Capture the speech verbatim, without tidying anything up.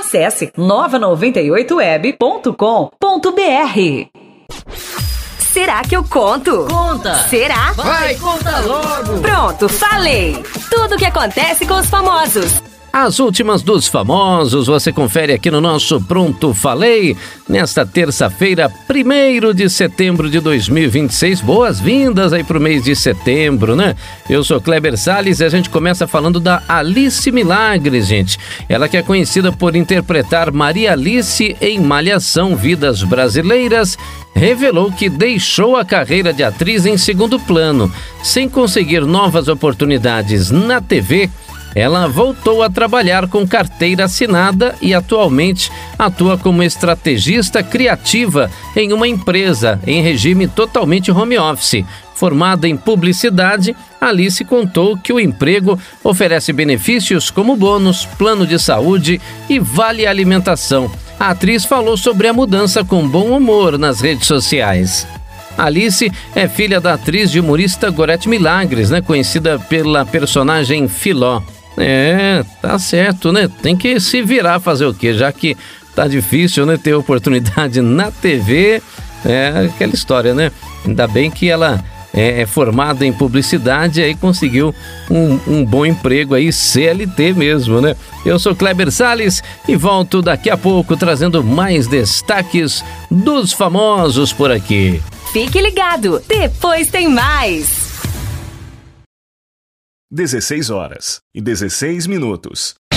Acesse nova noventa e oito web ponto com ponto br. Será que eu conto? Conta! Será? Vai, conta logo! Pronto, falei! Tudo o que acontece com os famosos. As últimas dos famosos você confere aqui no nosso Pronto Falei, nesta terça-feira, primeiro de setembro de dois mil e vinte e seis. Boas-vindas aí pro mês de setembro, né? Eu sou Kleber Salles e a gente começa falando da Alice Milagres, gente. Ela que é conhecida por interpretar Maria Alice em Malhação Vidas Brasileiras, revelou que deixou a carreira de atriz em segundo plano. Sem conseguir novas oportunidades na T V, ela voltou a trabalhar com carteira assinada e atualmente atua como estrategista criativa em uma empresa em regime totalmente home office. Formada em publicidade, Alice contou que o emprego oferece benefícios como bônus, plano de saúde e vale alimentação. A atriz falou sobre a mudança com bom humor nas redes sociais. Alice é filha da atriz e humorista Gorete Milagres, né, conhecida pela personagem Filó. É, tá certo, né? Tem que se virar fazer o quê? Já que tá difícil, né, ter oportunidade na T V. É aquela história, né? Ainda bem que ela é, é formada em publicidade e aí conseguiu um, um bom emprego aí, C L T mesmo, né? Eu sou Kleber Salles e volto daqui a pouco trazendo mais destaques dos famosos por aqui. Fique ligado, depois tem mais. dezesseis horas e dezesseis minutos.